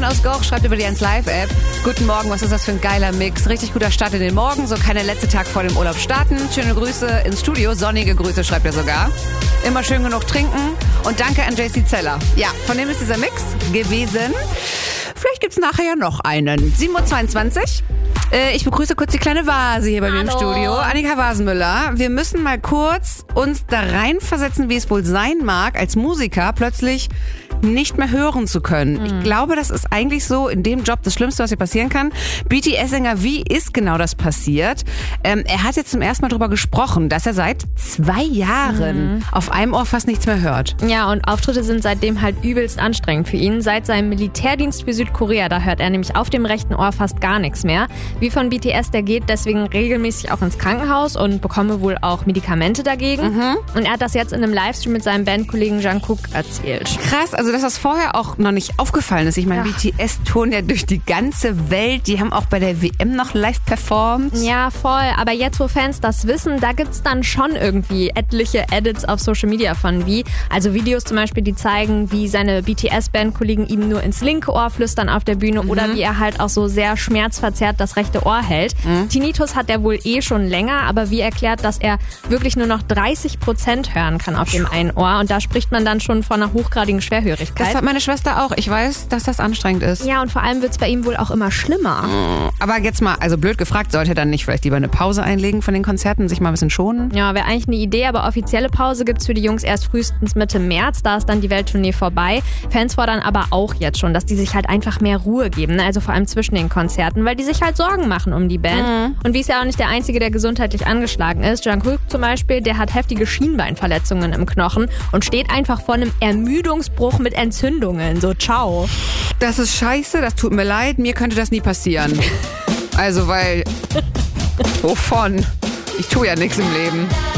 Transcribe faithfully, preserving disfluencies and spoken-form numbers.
aus Goch schreibt über die eins Live-App. Guten Morgen, was ist das für ein geiler Mix? Richtig guter Start in den Morgen, so kann der letzte Tag vor dem Urlaub starten. Schöne Grüße ins Studio, sonnige Grüße schreibt er sogar. Immer schön genug trinken und danke an J C Zeller. Ja, von dem ist dieser Mix gewesen. Vielleicht gibt's nachher ja noch einen. sieben Uhr zweiundzwanzig. Äh, ich begrüße kurz die kleine Vase hier bei Hallo. mir im Studio. Annika Vasenmüller. Wir müssen mal kurz uns da reinversetzen, wie es wohl sein mag, als Musiker plötzlich nicht mehr hören zu können. Mhm. Ich glaube, das ist eigentlich so in dem Job das Schlimmste, was hier passieren kann. B T S-Sänger, wie ist genau das passiert? Ähm, er hat jetzt zum ersten Mal darüber gesprochen, dass er seit zwei Jahren mhm. auf einem Ohr fast nichts mehr hört. Ja, und Auftritte sind seitdem halt übelst anstrengend für ihn. Seit seinem Militärdienst für Südkorea, da hört er nämlich auf dem rechten Ohr fast gar nichts mehr. Wie von B T S, der geht deswegen regelmäßig auch ins Krankenhaus und bekomme wohl auch Medikamente dagegen. Mhm. Und er hat das jetzt in einem Livestream mit seinem Bandkollegen Jungkook erzählt. Krass, also dass das vorher auch noch nicht aufgefallen ist. Ich meine, ja. B T S touren ja durch die ganze Welt. Die haben auch bei der W M noch live performt. Ja, voll. Aber jetzt, wo Fans das wissen, da gibt's dann schon irgendwie etliche Edits auf Social Media von wie. Also Videos zum Beispiel, die zeigen, wie seine B T S-Bandkollegen ihm nur ins linke Ohr flüstern auf der Bühne mhm. oder wie er halt auch so sehr schmerzverzerrt das rechte Ohr hält. Mhm. Tinnitus hat er wohl eh schon länger, aber wie erklärt, dass er wirklich nur noch dreißig Prozent hören kann auf dem einen Ohr. Und da spricht man dann schon von einer hochgradigen Schwerhörigkeit. Das hat meine Schwester auch. Ich weiß, dass das anstrengend ist. Ja, und vor allem wird's bei ihm wohl auch immer schlimmer. Aber jetzt mal, also blöd gefragt, sollte er dann nicht vielleicht lieber eine Pause einlegen von den Konzerten, sich mal ein bisschen schonen? Ja, wäre eigentlich eine Idee, aber offizielle Pause gibt's für die Jungs erst frühestens Mitte März. Da ist dann die Welttournee vorbei. Fans fordern aber auch jetzt schon, dass die sich halt einfach mehr Ruhe geben. Ne? Also vor allem zwischen den Konzerten, weil die sich halt Sorgen machen um die Band. Mhm. Und wie ist ja auch nicht der Einzige, der gesundheitlich angeschlagen ist. Jungkook zum Beispiel, der hat heftige Schienbeinverletzungen im Knochen und steht einfach vor einem Ermüdungsbruch mit Entzündungen. So, ciao. Das ist scheiße, das tut mir leid. Mir könnte das nie passieren. Also, weil... Wovon? Ich tue ja nichts im Leben.